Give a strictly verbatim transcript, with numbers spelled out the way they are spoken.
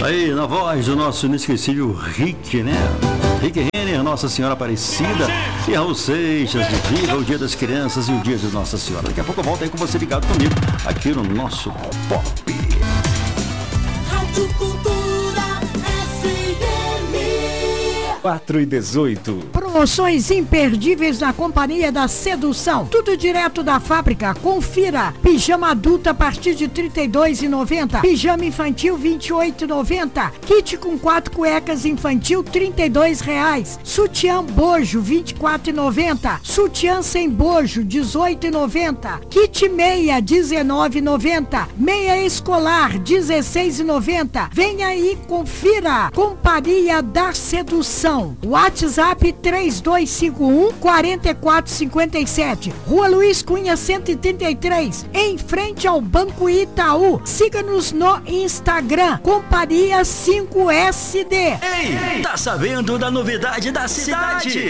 Aí, na voz do nosso inesquecível Rick, né? Rick Renner, Nossa Senhora Aparecida e Raul Seixas, de Viva o Dia das Crianças e o Dia de Nossa Senhora. Daqui a pouco eu volto aí com você ligado comigo, aqui no nosso Pop. Rádio Cultura F M. quatro e dezoito. Promoções imperdíveis na Companhia da Sedução. Tudo direto da fábrica. Confira. Pijama adulto a partir de trinta e dois reais e noventa centavos. Pijama infantil vinte e oito reais e noventa centavos. Kit com quatro cuecas infantil trinta e dois reais. Sutiã bojo vinte e quatro reais e noventa centavos. Sutiã sem bojo dezoito reais e noventa centavos. Kit meia dezenove reais e noventa centavos. Meia escolar dezesseis reais e noventa centavos. Venha aí, confira. Companhia da Sedução. WhatsApp três dois cinco um, quatro quatro cinco sete. Rua Luiz Cunha cento e trinta e três, em frente ao Banco Itaú. Siga-nos no Instagram, Companhia cinco S D. Ei, tá sabendo da novidade da cidade?